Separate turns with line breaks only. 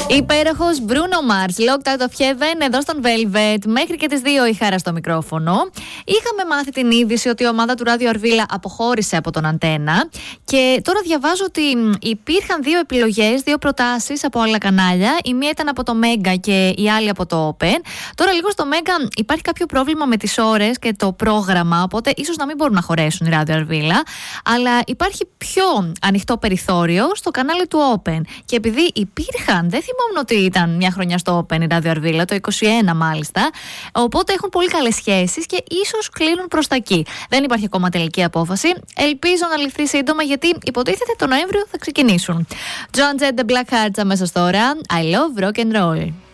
Υπέροχος Bruno Mars, Locked Out of Heaven, εδώ στον Velvet. Μέχρι και τις 2 η Χάρα στο μικρόφωνο. Είχαμε μάθει την είδηση ότι η ομάδα του Ράδιο Αρβίλα αποχώρησε από τον Αντένα. Και τώρα διαβάζω ότι υπήρχαν 2 επιλογές, 2 προτάσεις από άλλα κανάλια. Η μία ήταν από το Mega και η άλλη από το Open. Τώρα λίγο στο Mega υπάρχει κάποιο πρόβλημα με τις ώρες και το πρόγραμμα, οπότε ίσως να μην μπορούν να χωρέσουν η Ράδιο Αρβίλα. Αλλά υπάρχει πιο ανοιχτό περιθώριο στο κανάλι του Open. Και επειδή υπήρχαν, δεν θυμόμουν ότι ήταν μια χρονιά στο Open η Ράδιο Αρβίλα, το 21 μάλιστα. Οπότε έχουν πολύ καλές σχέσεις και ίσως κλείνουν προς τα εκεί. Δεν υπάρχει ακόμα τελική απόφαση. Ελπίζω να ληφθεί σύντομα, γιατί υποτίθεται το Νοέμβριο θα ξεκινήσουν. Joan Jett, The Black Hearts αμέσως τώρα. I love rock and roll.